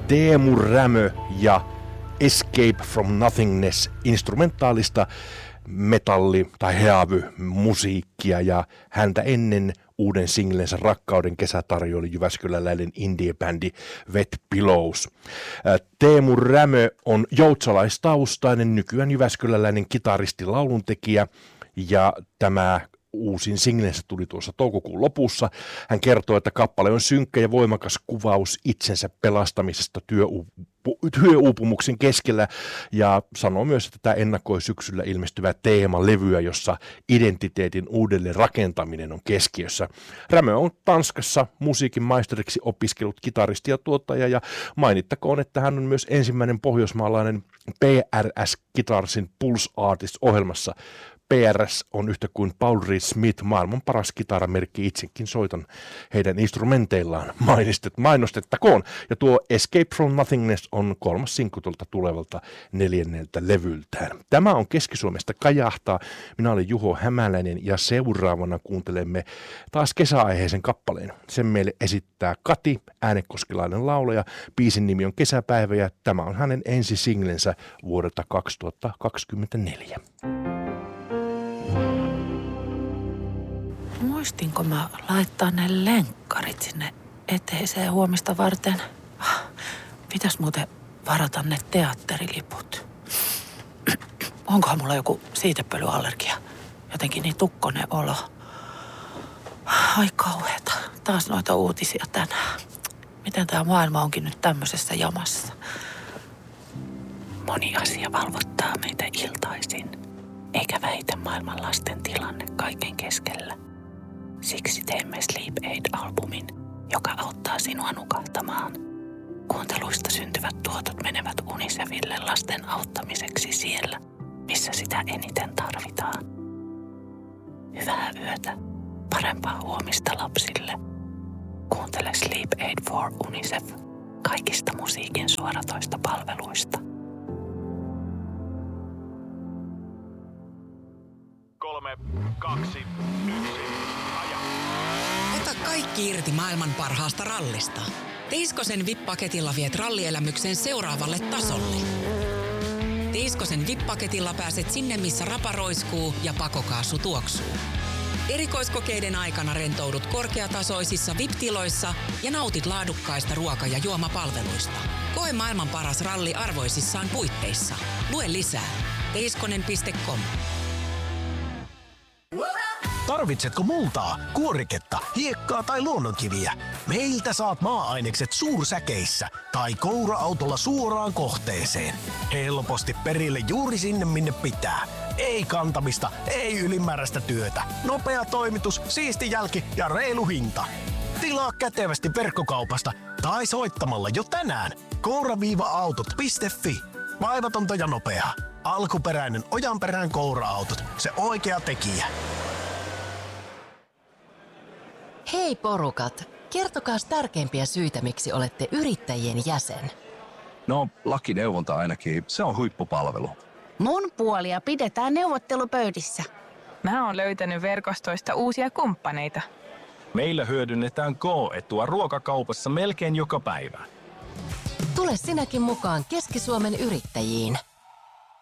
Teemu Rämö ja Escape from Nothingness instrumentaalista metalli- tai heavy-musiikkia, ja häntä ennen uuden singlensä Rakkauden kesä tarjoili jyväskyläläinen indie-bändi Wet Pillows. Teemu Rämö on joutsalais-taustainen, nykyään jyväskyläläinen kitaristi, lauluntekijä, ja tämä uusin singlensä tuli tuossa toukokuun lopussa. Hän kertoo, että kappale on synkkä ja voimakas kuvaus itsensä pelastamisesta työuupumuksen keskellä, ja sanoo myös, että tämä ennakoi syksyllä ilmestyvää teemalevyä, jossa identiteetin uudelleen rakentaminen on keskiössä. Rämö on Tanskassa musiikin maisteriksi opiskellut kitaristi ja tuottaja, ja mainittakoon, että hän on myös ensimmäinen pohjoismaalainen PRS Guitarsin Pulse Artist-ohjelmassa. PRS on yhtä kuin Paul Reed Smith maailman paras kitaramerkki, itsekin soitan heidän instrumenteillaan, mainostettakoon. Ja tuo Escape from Nothingness on 3. sinkku tuolta tulevalta 4. levyltään. Tämä on Keski-Suomesta Kajahtaa. Minä olen Juho Hämäläinen, ja seuraavana kuuntelemme taas kesäaiheisen kappaleen. Sen meille esittää Kati, äänekoskelainen laulaja. Biisin nimi on Kesäpäivä, ja tämä on hänen ensi singlensä vuodelta 2024. Muistinko mä laittaa ne lenkkarit sinne eteiseen huomista varten? Pitäis muuten varata ne teatteriliput. Onkohan mulla joku siitepölyallergia? Jotenkin niin tukkonen olo. Ai kauheeta. Taas noita uutisia tänään. Miten tää maailma onkin nyt tämmöisessä jamassa? Moni asia valvottaa meitä iltaisin, eikä väitä maailman lasten tilanne kaiken keskellä. Siksi teemme Sleep Aid-albumin, joka auttaa sinua nukahtamaan. Kuunteluista syntyvät tuotot menevät UNICEFille lasten auttamiseksi siellä, missä sitä eniten tarvitaan. Hyvää yötä, parempaa huomista lapsille. Kuuntele Sleep Aid for UNICEF kaikista musiikin suoratoista palveluista. 3, 2, 1, aja. Ota kaikki irti maailman parhaasta rallista. Tiiskosen VIP-paketilla viet rallielämyksen seuraavalle tasolle. Tiiskosen VIP-paketilla pääset sinne, missä rapa roiskuu ja pakokaasu tuoksuu. Erikoiskokeiden aikana rentoudut korkeatasoisissa VIP-tiloissa ja nautit laadukkaista ruoka- ja juomapalveluista. Koe maailman paras ralli arvoisissaan puitteissa. Lue lisää. Tiiskonen.com. Tarvitsetko multaa, kuoriketta, hiekkaa tai luonnonkiviä? Meiltä saat maa-ainekset suursäkeissä tai koura-autolla suoraan kohteeseen. Helposti perille juuri sinne, minne pitää. Ei kantamista, ei ylimääräistä työtä. Nopea toimitus, siisti jälki ja reilu hinta. Tilaa kätevästi verkkokaupasta tai soittamalla jo tänään koura-autot.fi. Vaivatonta ja nopeaa. Alkuperäinen Ojanperän Koura-autot. Se oikea tekijä. Hei porukat, kertokaa tärkeimpiä syitä, miksi olette yrittäjien jäsen. No, lakineuvonta ainakin. Se on huippupalvelu. Mun puolia pidetään neuvottelupöydissä. Mä oon löytänyt verkostoista uusia kumppaneita. Meillä hyödynnetään K-etua ruokakaupassa melkein joka päivä. Tule sinäkin mukaan Keski-Suomen yrittäjiin.